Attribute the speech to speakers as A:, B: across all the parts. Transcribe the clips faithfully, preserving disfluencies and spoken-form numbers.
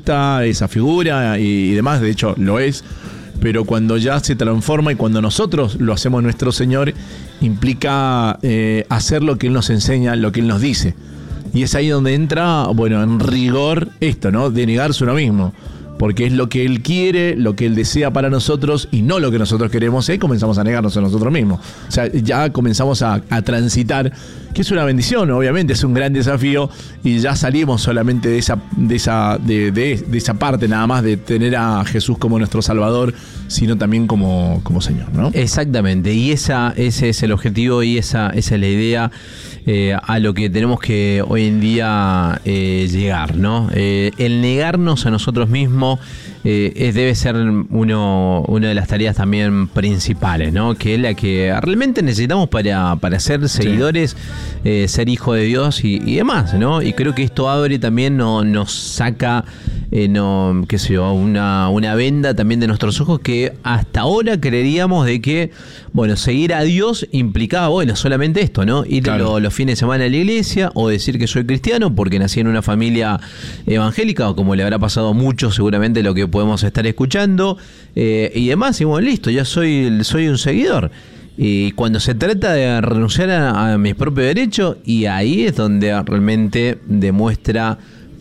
A: artista, esa figura y, y demás, de hecho lo es, pero cuando ya se transforma y cuando nosotros lo hacemos nuestro Señor, implica eh, hacer lo que Él nos enseña, lo que Él nos dice. Y es ahí donde entra, bueno, en rigor esto, ¿no? De negarse uno mismo. Porque es lo que Él quiere, lo que Él desea para nosotros y no lo que nosotros queremos. Y ahí comenzamos a negarnos a nosotros mismos. O sea, ya comenzamos a, a transitar, que es una bendición, obviamente, es un gran desafío. Y ya salimos solamente de esa, de esa, de, de, de esa parte nada más de tener a Jesús como nuestro Salvador, sino también como, como Señor, ¿no?
B: Exactamente, y esa, ese es el objetivo y esa, esa es la idea eh, a lo que tenemos que hoy en día eh, llegar, ¿no? Eh, el negarnos a nosotros mismos eh, es, debe ser uno, una de las tareas también principales, ¿no? Que es la que realmente necesitamos para, para ser seguidores, sí. eh, ser hijo de Dios y, y demás, ¿no? Y creo que esto abre también, no, nos saca, eh, no, qué sé yo, una, una venda también de nuestros ojos que hasta ahora creeríamos de que, bueno, seguir a Dios implicaba, bueno, solamente esto, ¿no? Ir claro. los, los fines de semana a la iglesia o decir que soy cristiano porque nací en una familia evangélica, o como le habrá pasado a muchos seguramente lo que podemos estar escuchando, eh, y demás, y bueno, listo, ya soy, soy un seguidor. Y cuando se trata de renunciar a, a mis propios derechos, y ahí es donde realmente demuestra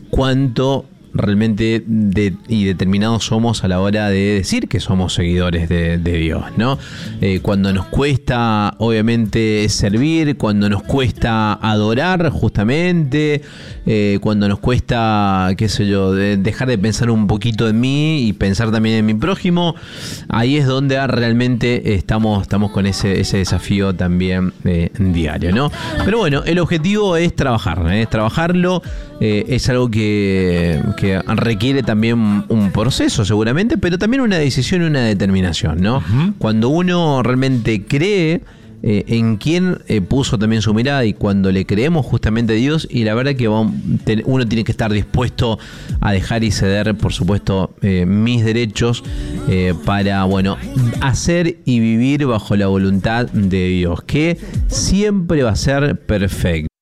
B: cuánto realmente de, y determinados somos a la hora de decir que somos seguidores de, de Dios, ¿no? Eh, cuando nos cuesta, obviamente, servir, cuando nos cuesta adorar, justamente, eh, cuando nos cuesta, qué sé yo, de dejar de pensar un poquito en mí y pensar también en mi prójimo, ahí es donde realmente estamos, estamos con ese, ese desafío también eh, diario, ¿no? Pero bueno, el objetivo es trabajar, ¿eh? es trabajarlo, eh, es algo que, que que requiere también un proceso seguramente, pero también una decisión y una determinación, ¿no? Uh-huh. Cuando uno realmente cree eh, en quién eh, puso también su mirada, y cuando le creemos justamente a Dios, y la verdad que vamos, ten, uno tiene que estar dispuesto a dejar y ceder, por supuesto, eh, mis derechos eh, para, bueno, hacer y vivir bajo la voluntad de Dios, que siempre va a ser perfecto.